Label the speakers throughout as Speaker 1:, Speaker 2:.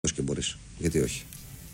Speaker 1: και μπορείς, γιατί όχι.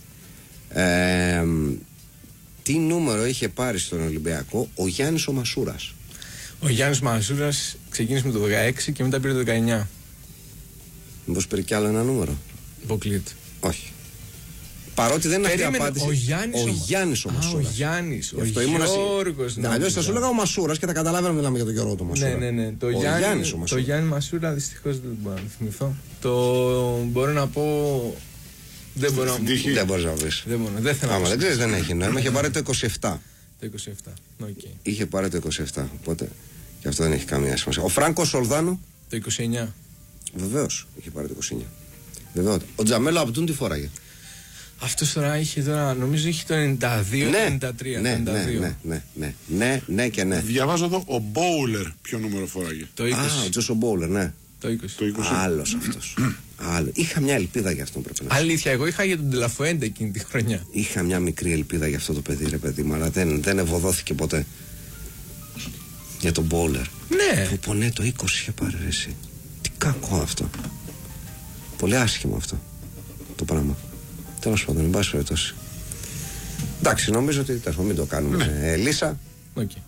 Speaker 1: Τι νούμερο είχε πάρει στον Ολυμπιακό ο Γιάννης ο Μασούρας?
Speaker 2: Ο Γιάννης Μασούρας ξεκίνησε με το 16 και μετά πήρε το 19.
Speaker 1: Μήπως πήρε κι άλλο ένα νούμερο?
Speaker 2: Αποκλείται.
Speaker 1: Όχι. Παρότι δεν είναι αυτή η απάντηση.
Speaker 2: Ο Γιάννης
Speaker 1: ο Μασούρας.
Speaker 2: Ο Γιάννης. Ο
Speaker 1: Γιώργος. Αλλιώς θα σου έλεγα ο Μασούρας και θα καταλάβαινα να μιλάμε για τον Γιώργο του Μασούρα.
Speaker 2: Ναι.
Speaker 1: Το
Speaker 2: Γιάννη Μασούρα δυστυχώς δεν μπορώ να θυμηθώ. Το μπορώ να πω. Δεν μπορώ να πω.
Speaker 1: Δεν μπορείς να βρεις.
Speaker 2: Δεν θέλω να πω.
Speaker 1: Δεν ξέρεις, δεν έχει νόημα. Είχε πάρει το 27.
Speaker 2: Το 27. Okay.
Speaker 1: Είχε πάρει το 27. Οπότε και αυτό δεν έχει καμία σημασία. Ο Φράνκο Σολδάνο.
Speaker 2: Το 29.
Speaker 1: Βεβαίως είχε πάρει το 29. Βεβαίως. Ο Τζαμέλο Αμπτούν τι φόραγε?
Speaker 2: Αυτός τώρα είχε νομίζω είχε το 92-93.
Speaker 1: Ναι και ναι.
Speaker 3: Διαβάζω εδώ ο Μπόουλερ ποιο νούμερο φόραγε.
Speaker 2: Το 20.
Speaker 1: Ο Τζόσο Μπόουλερ, ναι.
Speaker 2: Το 20.
Speaker 1: Άλλος αυτός. Είχα μια ελπίδα για αυτόν, πρέπει να σου.
Speaker 2: Αλήθεια, εγώ είχα για τον Τελαφουέντε εκείνη τη χρονιά.
Speaker 1: Είχα μια μικρή ελπίδα για αυτό το παιδί, ρε παιδί μου, αλλά δεν ευωδόθηκε ποτέ. Για τον Μπόουλερ.
Speaker 2: Ναι.
Speaker 1: Ναι, το 20 είχε πάρει εσύ. Τι κακό αυτό. Πολύ άσχημο αυτό το πράγμα. Τέλος πάντων, εν πάση περιπτώσει. Εντάξει, νομίζω ότι μην το κάνουμε. Λύσα.
Speaker 2: Okay.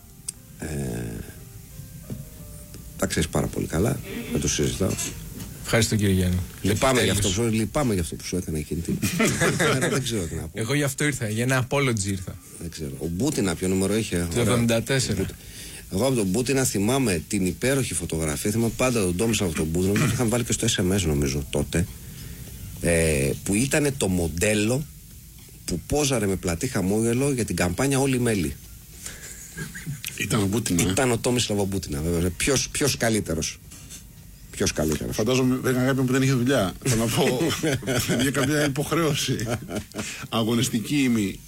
Speaker 1: Τα ξέρεις πάρα πολύ καλά. Δεν το συζητάω.
Speaker 2: Ευχαριστώ κύριε Γιάννη.
Speaker 1: Λυπάμαι για αυτό που σου έκανε εκείνη την. Δεν ξέρω τι να πω.
Speaker 2: Εγώ γι' αυτό ήρθα. Για ένα apology ήρθα.
Speaker 1: Δεν ξέρω. Ο Μπούτινα ποιο νούμερο είχε?
Speaker 2: Το 74.
Speaker 1: Εγώ από τον Μπούτινα θυμάμαι την υπέροχη φωτογραφία. Θυμάμαι πάντα τον τόμισα από τον Μπούτινα. Το είχαν βάλει και στο SMS νομίζω τότε. Που ήταν το μοντέλο που πόζαρε με πλατή χαμόγελο για την καμπάνια Όλοι Μέλη.
Speaker 3: Ήταν ο Μπούτινα.
Speaker 1: Ήταν ο Τόμισλαβ Μπούτινα, βέβαια. Ποιος καλύτερος? Ποιος καλύτερος?
Speaker 3: Φαντάζομαι έκανα κάποιον που δεν είχε δουλειά. Θέλω να πω για κάποια υποχρέωση. Αγωνιστική ημί.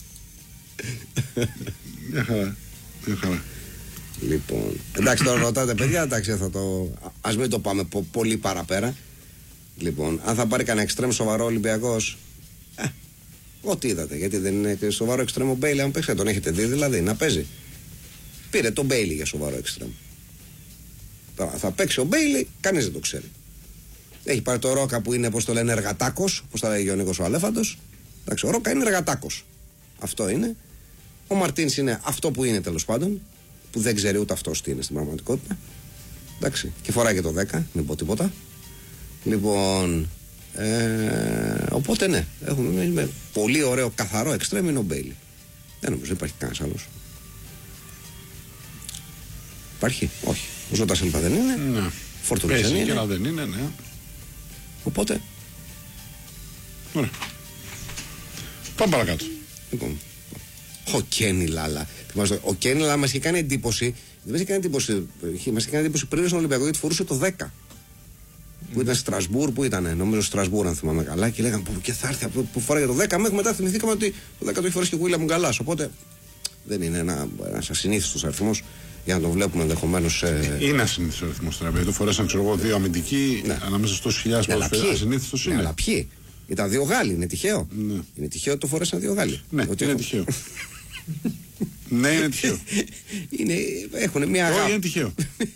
Speaker 3: Μια χαρά.
Speaker 1: Λοιπόν, εντάξει, τώρα ρωτάτε παιδιά, εντάξει, ας μην το πάμε πολύ παραπέρα. Λοιπόν, αν θα πάρει κανένα εξτρέμ σοβαρό Ολυμπιακός, ό,τι είδατε, γιατί δεν είναι σοβαρό εξτρέμ ο Μπέιλι, αν παίξετε, τον έχετε δει δηλαδή να παίζει? Πήρε τον Μπέιλι για σοβαρό εξτρέμ. Τώρα θα παίξει ο Μπέιλι, κανείς δεν το ξέρει. Έχει πάρει το Ρόκα που είναι, πώς το λένε, εργατάκος, πώς τα λέγει ο Νίκος ο Αλέφαντος. Εντάξει, ο Ρόκα είναι εργατάκος. Αυτό είναι. Ο Μαρτίνς είναι αυτό που είναι, τέλος πάντων, που δεν ξέρει ούτε αυτός τι είναι στην πραγματικότητα. Εντάξει, και φοράει και το 10, μην πω τίποτα. Λοιπόν, οπότε ναι, έχουμε πολύ ωραίο καθαρό εξτρέμ είναι ο Μπέιλι. Δεν νομίζω υπάρχει κανένας άλλος. Υπάρχει? Όχι. Ο Ζώτα Σίλβα δεν είναι.
Speaker 3: Ναι.
Speaker 1: Φορτούνης δεν είναι.
Speaker 3: Δεν είναι, ναι.
Speaker 1: Οπότε.
Speaker 3: Ωραία. Πάμε παρακάτω.
Speaker 1: Λοιπόν, ο Κένι Λάλα. Ο Κένι Λάλα μας είχε κάνει εντύπωση. Δεν μας είχε κάνει εντύπωση. Μας είχε κάνει εντύπωση πριν στον Ολυμπιακό γιατί φορούσε το 10. Που ήταν Στρασβούρ, που ήταν, νομίζω Στρασβούρ, αν θυμάμαι καλά, και λέγανε και θα έρθει που φοράει το 10. Μέχρι μετά θυμηθήκαμε ότι το 10 το έχει φορέσει και ο Γουίλαμ Γκαλάς. Οπότε δεν είναι ένας ασυνήθιστος αριθμός για να τον βλέπουμε ενδεχομένως. Είναι
Speaker 3: ασυνήθιστος αριθμός τώρα. Γιατί το φορέσαν, ξέρω εγώ, δύο αμυντικοί ανάμεσα στους χιλιάδες ποδοσφαιριστές. Ασυνήθιστος είναι.
Speaker 1: Αλλά ποιοι? Ήταν δύο Γάλλοι, είναι τυχαίο? Είναι τυχαίο ότι το φορέσαν δύο Γάλλοι?
Speaker 3: Ναι, είναι τυχαίο. Ναι, είναι τυχαίο.
Speaker 1: Έχουν μια αγάπη.
Speaker 3: Όχι, είναι τυχαίο.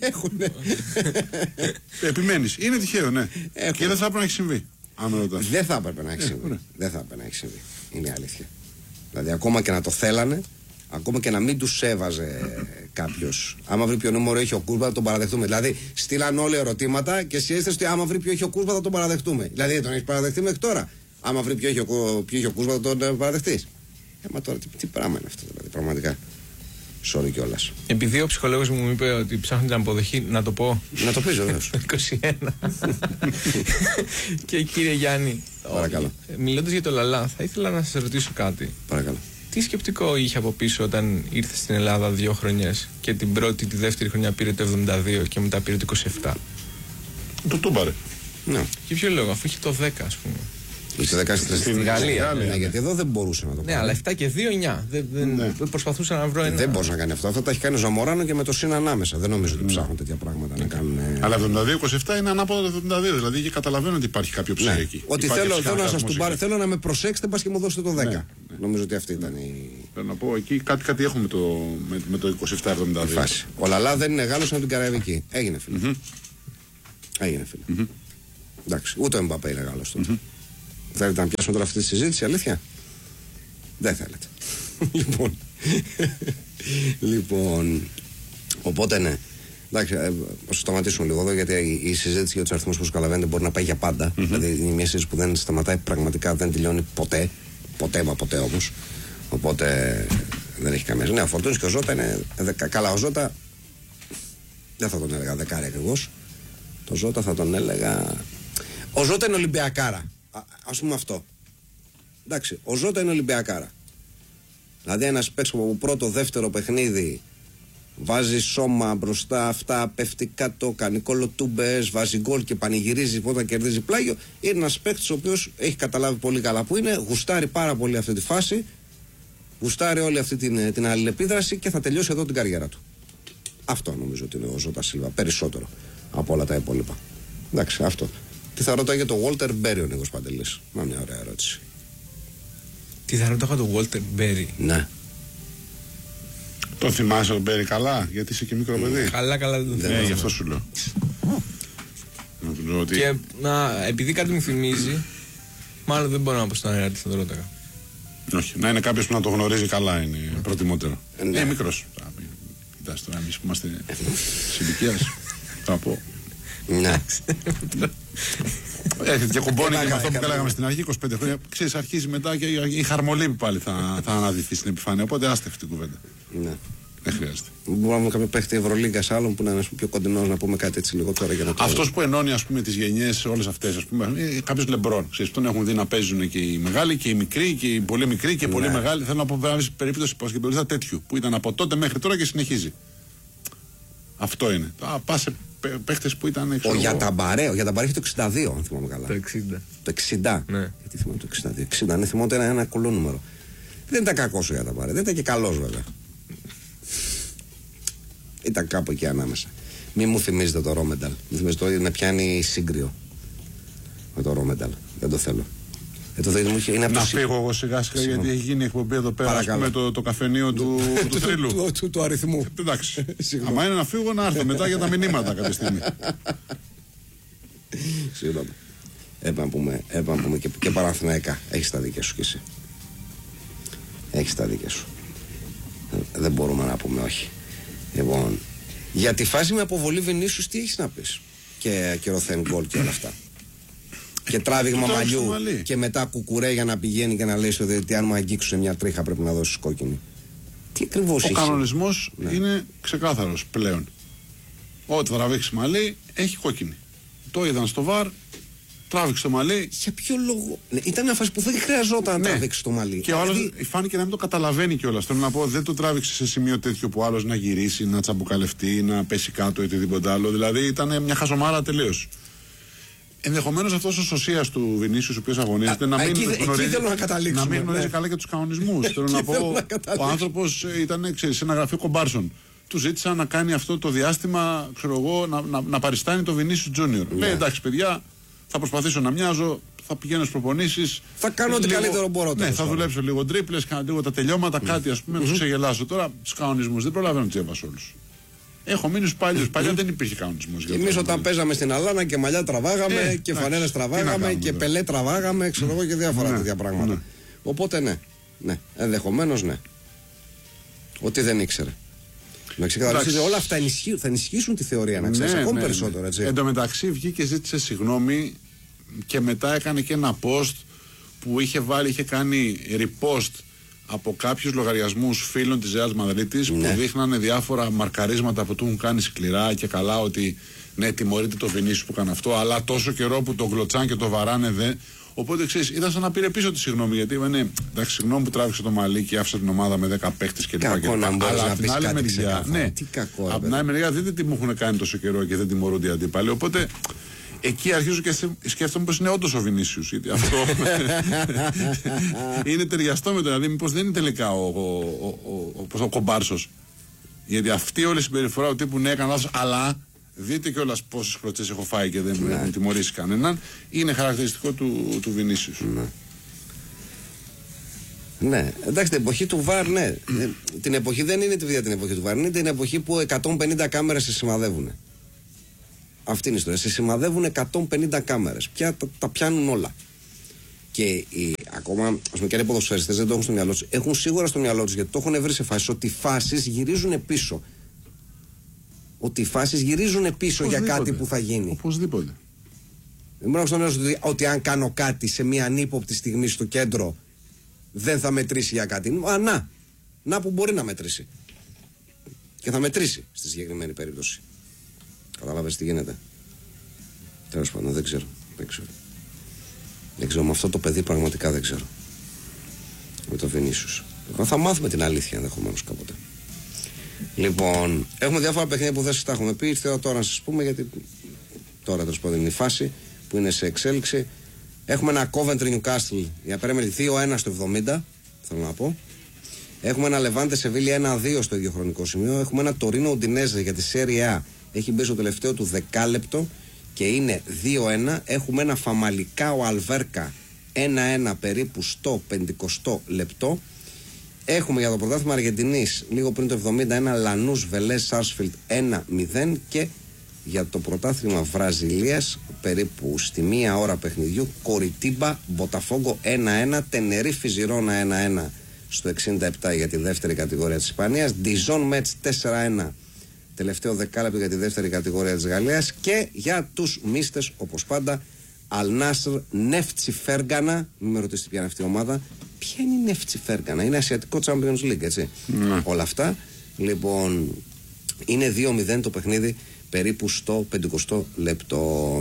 Speaker 3: Επιμένεις. Είναι τυχαίο, ναι. Και δεν θα έπρεπε να έχει συμβεί.
Speaker 1: Δεν θα έπρεπε να έχει συμβεί. Δεν θα έπρεπε να έχει συμβεί. Είναι η αλήθεια. Δηλαδή, ακόμα και να το θέλανε, ακόμα και να μην τους έβαζε κάποιος. Άμα βρει ποιο νούμερο έχει ο Κούσμπα, θα τον παραδεχτούμε. Δηλαδή, στείλαν όλοι ερωτήματα και εσύ έστειλες ότι άμα βρει ποιο έχει ο Κούσμπα, θα τον παραδεχτούμε. Δηλαδή, τον έχει παραδεχτεί μέχρι τώρα. Άμα βρει ποιο έχει ο Κούσμπα, θα τον παραδεχτείς. Μα τώρα τι πράγμα είναι αυτό, δηλαδή, πραγματικά. Sorry κιόλας.
Speaker 2: Επειδή ο ψυχολόγος μου είπε ότι ψάχνει την αποδοχή, να το πω.
Speaker 1: Να το πεις, βεβαίως.
Speaker 2: 21. Και κύριε Γιάννη, μιλώντας για το Λαλά, θα ήθελα να σας ρωτήσω κάτι.
Speaker 1: Παρακαλώ.
Speaker 2: Τι σκεπτικό είχε από πίσω όταν ήρθε στην Ελλάδα 2 χρονιές και την πρώτη, τη δεύτερη χρονιά πήρε το 72 και μετά πήρε το 27?
Speaker 3: Το τούμπαρε.
Speaker 1: Ναι.
Speaker 2: Για ποιο λόγο, αφού είχε το 10, ας πούμε.
Speaker 1: Είχε 10 στην Γαλλία. Ναι, γιατί εδώ δεν μπορούσε να το κάνει.
Speaker 2: Ναι, αλλά 7 και 2, 9. Δεν προσπαθούσα να βρω ένα.
Speaker 1: Δεν μπορούσε να κάνει αυτό. Αυτά τα έχει κάνει ο Ζαμοράνο και με το ΣΥΝ ανάμεσα. Δεν νομίζω ότι ψάχνουν τέτοια πράγματα να κάνουν.
Speaker 3: Αλλά 72-27 είναι ανάποδα το 72. Δηλαδή και καταλαβαίνω ότι υπάρχει κάποιο ψάρι εκεί.
Speaker 1: Ότι θέλω να σας του πάρω. Θέλω να με προσέξετε, πα και μου δώσετε το 10. Νομίζω ότι αυτή ήταν η.
Speaker 3: Θέλω να πω εκεί κάτι έχουμε με το 27-72.
Speaker 1: Ο Λαλά δεν είναι Γάλλος, είναι την Καραϊβική. Έγινε φίλε. Εντάξει, ούτε ο Εμπαπέ είναι Γάλλος τότε. Θέλετε να πιάσουμε τώρα αυτή τη συζήτηση, αλήθεια? Δεν θέλετε. Λοιπόν, οπότε ναι. Εντάξει, ας σταματήσουμε λίγο εδώ, γιατί η συζήτηση για τους αριθμούς, όπως καταλαβαίνετε, μπορεί να πάει για πάντα. Δηλαδή είναι μια συζήτηση που δεν σταματάει, πραγματικά δεν τελειώνει ποτέ. Ποτέ όμως. Οπότε δεν έχει καμία. Ναι, ο Φορτούνης και ο Ζώτα είναι. Καλά, ο Ζώτα δεν θα τον έλεγα δεκάρι ακριβώς. Το Ζώτα θα τον έλεγα. Ο Ζώτα είναι Ολυμπιακάρα. Ας πούμε αυτό. Εντάξει, ο Ζώτα είναι Ολυμπιακάρα. Δηλαδή ένας παίκτης που πρώτο, δεύτερο παιχνίδι βάζει σώμα μπροστά, αυτά πέφτει κάτω, κάνει κολοτούμπες, βάζει γκολ και πανηγυρίζει όταν κερδίζει πλάγιο. Είναι ένας παίκτης ο οποίος έχει καταλάβει πολύ καλά που είναι, γουστάρει πάρα πολύ αυτή τη φάση, γουστάρει όλη αυτή την αλληλεπίδραση και θα τελειώσει εδώ την καριέρα του. Αυτό νομίζω ότι είναι ο Ζώτα Σίλβα, περισσότερο από όλα τα υπόλοιπα. Εντάξει, αυτό. Τι θα ρωτάγε το Walter Berry ο Νίκος Παντελής? Μια ωραία ερώτηση.
Speaker 2: Τι θα ρωτάγα το Walter Berry?
Speaker 1: Ναι.
Speaker 3: Το θυμάσαι τον Μπέρι καλά, γιατί είσαι και μικρό παιδί?
Speaker 2: Καλά δεν το θυμάμαι.
Speaker 3: Γι' αυτό σου λέω.
Speaker 2: Και επειδή κάτι μου θυμίζει, μάλλον δεν μπορώ να πω στον αέρα τι θα το ρώταγα.
Speaker 3: Όχι, να είναι κάποιος που να το γνωρίζει καλά είναι προτιμότερο.
Speaker 1: Ναι.
Speaker 3: Μικρός. Κοιτάς τώρα, εμείς που είμαστε συλλικίας, θα πω.
Speaker 1: Ναι.
Speaker 3: Έρχεται και κουμπώνει και με αυτό που λέγαμε στην αρχή, 25 χρόνια. Ξέρεις, αρχίζει μετά και η χαρμολύπη πάλι θα αναδυθεί στην επιφάνεια. Οπότε άστε αυτή την κουβέντα.
Speaker 1: Ναι.
Speaker 3: Δεν χρειάζεται.
Speaker 1: Μπορούμε να έχουμε κάποιο παίχτη Ευρωλίγκας άλλων που να είναι πιο κοντινός, να πούμε κάτι έτσι λίγο τώρα για να το.
Speaker 3: Αυτός που ενώνει, ας πούμε, τις γενιές όλες αυτές, ας πούμε, κάποιος Λεμπρόν. Ξέρεις, τον έχουν δει να παίζουν και οι μεγάλοι και οι μικροί και οι πολύ μικροί και οι πολύ μεγάλοι. Θέλω να πω, περίπτωση πασχετολίστα τέτοιου που ήταν από τότε μέχρι τώρα και συνεχίζει. Αυτό είναι. Πα σε παίχτες που ήταν.
Speaker 1: Ο Γιαταμπαρέ έχει το 62, αν θυμάμαι καλά.
Speaker 2: Το 60.
Speaker 1: Το 60.
Speaker 2: Ναι.
Speaker 1: Γιατί θυμάμαι το 62. 60, ναι, θυμάμαι ότι ένα κουλό νούμερο. Δεν ήταν κακός ο Γιαταμπαρέ, δεν ήταν και καλός βέβαια. Ήταν κάπου εκεί ανάμεσα. Μη μου θυμίζετε το Ρόμενταλ. Μου θυμίζετε το να πιάνει σύγκριο με το Ρόμενταλ. Δεν το θέλω.
Speaker 3: Να φύγω εγώ σιγά σιγά, γιατί έχει γίνει εκπομπή εδώ πέρα με το καφενείο του θρύλου.
Speaker 1: Του αριθμού.
Speaker 3: Εντάξει. Άμα είναι να φύγω, να έρθω μετά για τα μηνύματα κάποια στιγμή.
Speaker 1: Συγγνώμη. Έπρεπε να πούμε και Παναθηναϊκά. Έχεις τα δίκαια σου κι εσύ. Έχεις τα δίκαια σου. Δεν μπορούμε να πούμε όχι. Λοιπόν, για τη φάση με αποβολή Βινίσιους τι έχεις να πεις? Και ροθέν γκολ και όλα αυτά. Και τράβηγμα μαλλιού και μετά κουκουρέ για να πηγαίνει και να λέει στο διαιτητή, αν μου αγγίξουν σε μια τρίχα πρέπει να δώσεις κόκκινη. Τι ακριβώς έχει?
Speaker 3: Ο κανονισμός είναι ξεκάθαρος πλέον. Ό,τι τραβήξει μαλλί έχει κόκκινη. Το είδαν στο βαρ, τράβηξε το μαλλί.
Speaker 1: Για ποιο λόγο? Ναι, ήταν μια φάση που δεν χρειαζόταν να τραβήξει το μαλλί.
Speaker 3: Και ο άλλος φάνηκε να μην το καταλαβαίνει κιόλας. Θέλω να πω, δεν το τράβηξε σε σημείο τέτοιο που ο άλλος να γυρίσει, να τσαμπουκαλευτεί, να πέσει κάτω ή οτιδήποτε άλλο. Δηλαδή ήταν μια χαζομάρα τελείως. Ενδεχομένως αυτός ο σωσίας του Βινίσιους, ο οποίος αγωνίζεται, να μην γνωρίζει καλά και τους κανονισμούς. Θέλω να πω, ο άνθρωπος ήταν, ξέρεις, σε ένα γραφείο κομπάρσων. Του ζήτησα να κάνει αυτό το διάστημα, ξέρω εγώ, να παριστάνει το Βινίσιους Τζούνιορ. Λέει, εντάξει, παιδιά, θα προσπαθήσω να μοιάζω, θα πηγαίνω στις προπονήσεις.
Speaker 1: Θα κάνω ό,τι καλύτερο μπορώ.
Speaker 3: Ναι, θα δουλέψω λίγο τρίπλες, κάνω λίγο τα τελειώματα, κάτι ας πούμε, να τους ξεγελάσω. Τώρα τους κανονισμούς δεν προλαβαίνω να τους διαβάσω όλους. Έχω μείνει στους παλιούς. Παλιά δεν υπήρχε κανονισμός.
Speaker 1: Εμείς όταν παίζαμε στην Αλάνα και μαλλιά τραβάγαμε και φανέλες τραβάγαμε και πελέ τραβάγαμε, ξέρω εγώ, και διάφορα τέτοια πράγματα. Οπότε ναι, ενδεχομένως ναι. Ότι δεν ήξερε. Να ξεκαθαρίσετε, όλα αυτά θα ενισχύσουν τη θεωρία, να ξέρεις, ακόμη περισσότερο. Έτσι.
Speaker 3: Εν τω μεταξύ βγήκε και ζήτησε συγγνώμη και μετά έκανε και ένα post που είχε κάνει repost από κάποιους λογαριασμούς φίλων της Ρεάλ Μαδρίτης που δείχνανε διάφορα μαρκαρίσματα που του έχουν κάνει σκληρά και καλά, ότι ναι, τιμωρείται το Βινίσιους που έκανε αυτό, αλλά τόσο καιρό που το γκλωτσάν και το βαράνε δεν. Οπότε ξέρεις, ήταν σαν να πήρε πίσω τη συγγνώμη, γιατί είπανε, εντάξει, συγγνώμη που τράβηξε το μαλλί και άφησε την ομάδα με 10 παίχτες κλπ. Αλλά από την άλλη μεριά, από την άλλη μεριά, δείτε τι μου έχουν κάνει τόσο καιρό και δεν τιμωρούνται οι αντίπαλοι. Οπότε εκεί αρχίζω και σκέφτομαι πως είναι όντως ο Βινίσιους. Γιατί αυτό είναι ταιριαστό με το, δηλαδή μήπως δεν είναι τελικά ο κομπάρσος. Γιατί αυτή όλη η συμπεριφορά του τύπου ναι, έκανα λάθος, αλλά δείτε κιόλας πόσες κλωτσές έχω φάει και δεν έχουν τιμωρήσει κανέναν. Είναι χαρακτηριστικό του Βινίσιους.
Speaker 1: Ναι, εντάξει, την εποχή του ΒΑΡ, ναι. Την εποχή δεν είναι την εποχή του ΒΑΡ, είναι την εποχή που 150 κάμερες σε σημαδεύουν. Αυτή είναι η ιστορία. Σε σημαδεύουν 150 κάμερες. Πια τα πιάνουν όλα. Και ακόμα, ας πούμε, και οι ποδοσφαιριστές δεν το έχουν στο μυαλό τους. Έχουν σίγουρα στο μυαλό τους, γιατί το έχουν βρει σε φάσεις, ότι οι φάσεις γυρίζουν πίσω. Ότι οι φάσεις γυρίζουν πίσω για κάτι που θα γίνει.
Speaker 3: Οπωσδήποτε.
Speaker 1: Δεν μπορώ να ξαναλέω ότι αν κάνω κάτι σε μια ανύποπτη στιγμή στο κέντρο, δεν θα μετρήσει για κάτι. Να που μπορεί να μετρήσει. Και θα μετρήσει στη συγκεκριμένη περίπτωση. Κατάλαβες τι γίνεται? Τέλος πάντων, δεν ξέρω. Δεν ξέρω, με αυτό το παιδί πραγματικά δεν ξέρω. Με το Βινίσιους. Θα μάθουμε την αλήθεια ενδεχομένως κάποτε. Λοιπόν, έχουμε διάφορα παιχνίδια που δεν σας τα έχουμε πει. Θέλω τώρα να σας πούμε, γιατί τώρα τέλος πάντων είναι η φάση που είναι σε εξέλιξη. Έχουμε ένα Coventry Newcastle για Premier 2-1 στο 70, θέλω να πω. Έχουμε ένα Levante Sevilla 1-2 στο ίδιο χρονικό σημείο. Έχουμε ένα Torino Udinese για τη Serie A. Έχει μπει στο τελευταίο του δεκάλεπτο και είναι 2-1. Έχουμε ένα Famalicão Alverca 1-1 περίπου στο 50 λεπτό. Έχουμε για το πρωτάθλημα Αργεντινής λίγο πριν το 70 ένα Lanús Vélez Sarsfield 1-0 και για το πρωτάθλημα Βραζιλίας περίπου στη 1 ώρα παιχνιδιού Coritiba Botafogo 1-1, Tenerife Girona 1-1 στο 67 για τη δεύτερη κατηγορία της Ισπανίας, Dijon Metz 4-1 τελευταίο δεκάλεπτο για τη δεύτερη κατηγορία της Γαλλίας και για τους μίστες όπως πάντα Al Nassr Nefci Fergana, μην με ρωτήσετε ποια είναι αυτή η ομάδα. Ποια είναι η Nefci Fergana? Είναι ασιατικό Champions League, έτσι. Όλα αυτά. Λοιπόν, είναι 2-0 το παιχνίδι περίπου στο 50 λεπτό.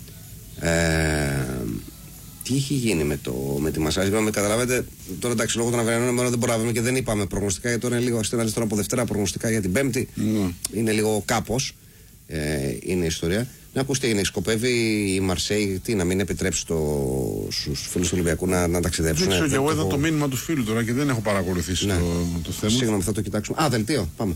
Speaker 1: Τι έχει γίνει με τη μασάζ? Με καταλαβαίνετε, τώρα εντάξει, λόγω των αυριανών δεν προλαβαίνουμε και δεν είπαμε προγνωστικά, γιατί τώρα είναι λίγο αστέναλες τώρα από Δευτέρα προγνωστικά για την Πέμπτη. Είναι λίγο κάπως. Είναι η ιστορία. Να ακούς τι έγινε. Σκοπεύει η Μαρσέη να μην επιτρέψει στους φίλους του Ολυμπιακού να ταξιδέψουν?
Speaker 3: Δεν ξέρω, και εγώ είδα το μήνυμα του φίλου τώρα και δεν έχω παρακολουθήσει το θέμα.
Speaker 1: Συγγνώμη, θα το κοιτάξουμε. Δελτίο, πάμε.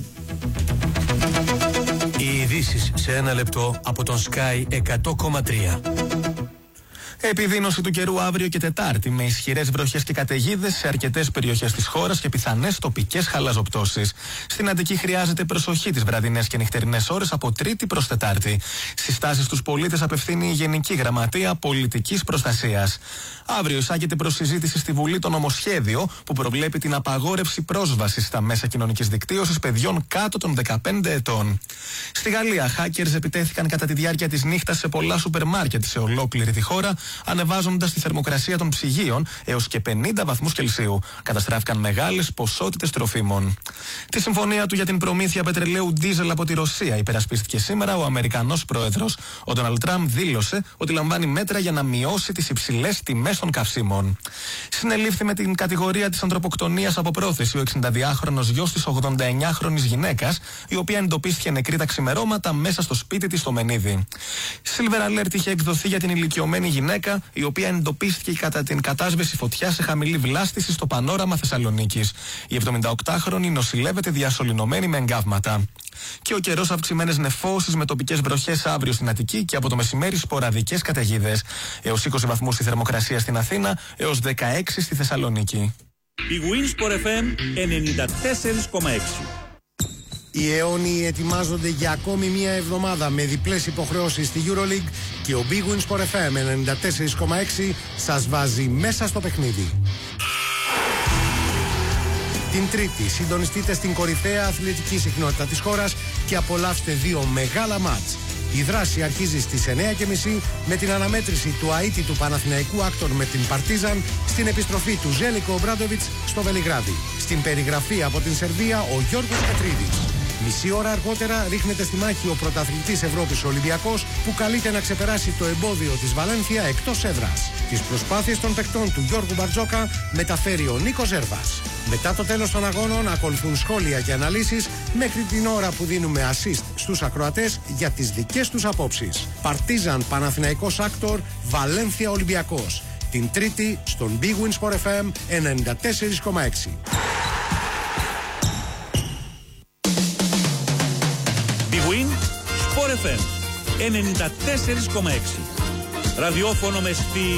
Speaker 4: Οι ειδήσεις σε ένα λεπτό από τον Sky 100,3. Επιδείνωση του καιρού αύριο και Τετάρτη με ισχυρές βροχές και καταιγίδες σε αρκετές περιοχές της χώρας και πιθανές τοπικές χαλαζοπτώσεις. Στην Αττική χρειάζεται προσοχή τις βραδινές και νυχτερινές ώρες από Τρίτη προς Τετάρτη. Συστάσεις στους πολίτες απευθύνει η Γενική Γραμματεία Πολιτικής Προστασίας. Αύριο εισάγεται προς συζήτηση στη Βουλή το νομοσχέδιο που προβλέπει την απαγόρευση πρόσβασης στα μέσα κοινωνικής δικτύωσης παιδιών κάτω των 15 ετών. Στη Γαλλία, hackers επιτέθηκαν κατά τη διάρκεια της νύχτας σε πολλά σούπερ μάρκετ σε ολόκληρη τη χώρα, ανεβάζοντας τη θερμοκρασία των ψυγείων έως και 50 βαθμούς Κελσίου. Καταστράφηκαν μεγάλες ποσότητες τροφίμων. Τη συμφωνία του για την προμήθεια πετρελαίου ντίζελ από τη Ρωσία υπερασπίστηκε σήμερα ο Αμερικανός πρόεδρος. Ο Ντόναλντ Τραμπ δήλωσε ότι λαμβάνει μέτρα για να μειώσει τις υψηλές τιμές των καυσίμων. Συνελήφθη με την κατηγορία της ανθρωποκτονίας από πρόθεση ο 62χρονος γιος της 89χρονης γυναίκας, η οποία εντοπίστηκε νεκρή τα ξημερώματα μέσα στο σπίτι της στο Μενίδη. Silver Alert είχε εκδοθεί για την ηλικιωμένη γυναίκα, η οποία εντοπίστηκε κατά την κατάσβεση φωτιάς σε χαμηλή βλάστηση στο Πανόραμα Θεσσαλονίκης. Η 78χρονη νοσηλεύεται διασωληνωμένη με εγκάβματα. Και ο καιρός, αυξημένες νεφώσεις με τοπικές βροχές αύριο στην Αττική και από το μεσημέρι σποραδικές καταιγίδες. Έως 20 βαθμούς η θερμοκρασία στην Αθήνα, έως 16 στη Θεσσαλονίκη.
Speaker 5: Η Winsport FM 94,6.
Speaker 6: Οι αιώνιοι ετοιμάζονται για ακόμη μία εβδομάδα με διπλές υποχρεώσεις στη EuroLeague και ο Big Win Sport FM 94,6 σας βάζει μέσα στο παιχνίδι. Την Τρίτη συντονιστείτε στην κορυφαία αθλητική συχνότητα της χώρας και απολαύστε δύο μεγάλα μάτς. Η δράση αρχίζει στις 9:30 με την αναμέτρηση του αίτητου Παναθηναϊκού Άκτορ με την Παρτίζαν στην επιστροφή του Ζέλικο Ομπράντοβιτς στο Βελιγράδι. Στην περιγραφή από την Σερβία ο Γιώργος Πετρίδης. Μισή ώρα αργότερα ρίχνεται στη μάχη ο πρωταθλητής Ευρώπης Ολυμπιακός που καλείται να ξεπεράσει το εμπόδιο της Βαλένθια εκτός έδρας. Τις προσπάθειες των παικτών του Γιώργου Μπαρτζόκα μεταφέρει ο Νίκος Ζέρβας. Μετά το τέλος των αγώνων ακολουθούν σχόλια και αναλύσεις μέχρι την ώρα που δίνουμε assist στους ακροατές για τις δικές τους απόψεις. Παρτίζαν Παναθηναϊκός Άκτορ, Βαλένθια Ολυμπιακός. Την Τρίτη στον Big Win Sport FM 94,6.
Speaker 5: Big Win Sport FM 94,6. Ραδιόφωνο με